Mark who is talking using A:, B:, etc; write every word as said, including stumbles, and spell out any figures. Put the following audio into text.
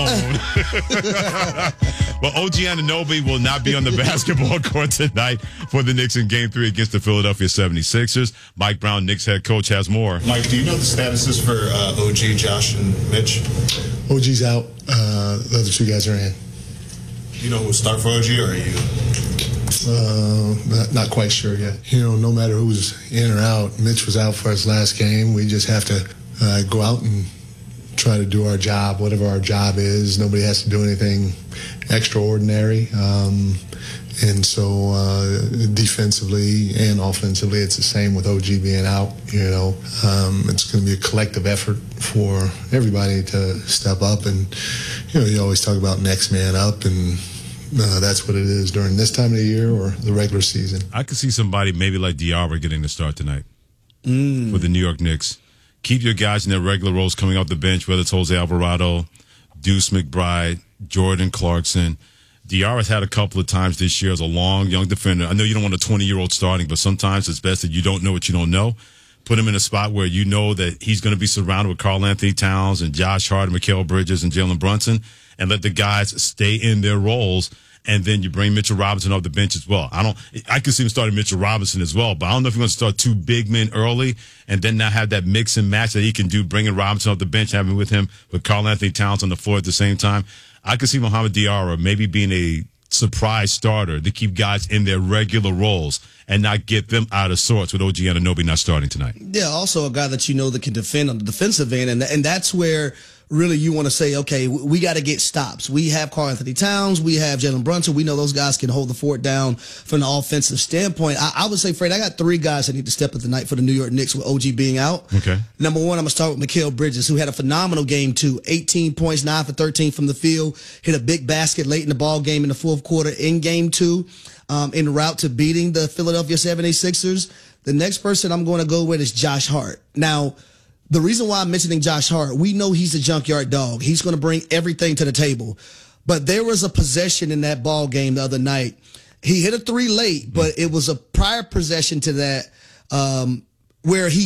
A: Well, O G Anunoby will not be on the basketball court tonight for the Knicks in Game three against the Philadelphia seventy-sixers. Mike Brown, Knicks head coach, has more.
B: Mike, do you know the statuses for uh, O G, Josh, and Mitch?
C: O G's out. Uh, the other two guys are in.
B: You know who will start for O G, or are you?
C: Uh, not, not quite sure yet. You know, no matter who's in or out, Mitch was out for his last game. We just have to uh, go out and try to do our job, whatever our job is. Nobody has to do anything extraordinary. Um, and so uh, defensively and offensively, it's the same with O G being out. You know, um, it's going to be a collective effort for everybody to step up. And, you know, you always talk about next man up, and uh, that's what it is during this time of the year or the regular season.
A: I could see somebody maybe like Diarra getting the start tonight
D: mm.
A: for the New York Knicks. Keep your guys in their regular roles coming off the bench, whether it's Jose Alvarado, Deuce McBride, Jordan Clarkson. Diarra's had a couple of times this year as a long, young defender. I know you don't want a twenty-year-old starting, but sometimes it's best that you don't know what you don't know. Put him in a spot where you know that he's going to be surrounded with Karl Anthony Towns and Josh Hart and Mikal Bridges and Jalen Brunson, and let the guys stay in their roles. And then you bring Mitchell Robinson off the bench as well. I don't. I could see him starting Mitchell Robinson as well, but I don't know if you're going to start two big men early and then not have that mix and match that he can do, bringing Robinson off the bench, having with him with Karl Anthony Towns on the floor at the same time. I could see Mohamed Diarra maybe being a surprise starter to keep guys in their regular roles and not get them out of sorts with O G Anunoby not starting tonight.
D: Yeah, also a guy that you know that can defend on the defensive end, and and that's where really you want to say, okay, we got to get stops. We have Karl Anthony Towns, we have Jalen Brunson. We know those guys can hold the fort down from the offensive standpoint. I, I would say, Fred, I got three guys that need to step up tonight for the New York Knicks with O G being out.
A: Okay.
D: Number one, I'm going to start with Mikal Bridges, who had a phenomenal game, too. eighteen points, nine for thirteen from the field. Hit a big basket late in the ball game in the fourth quarter in game two, um, en route to beating the Philadelphia seventy-sixers. The next person I'm going to go with is Josh Hart. Now, the reason why I'm mentioning Josh Hart, we know he's a junkyard dog. He's going to bring everything to the table. But there was a possession in that ball game the other night. He hit a three late, but it was a prior possession to that um, where he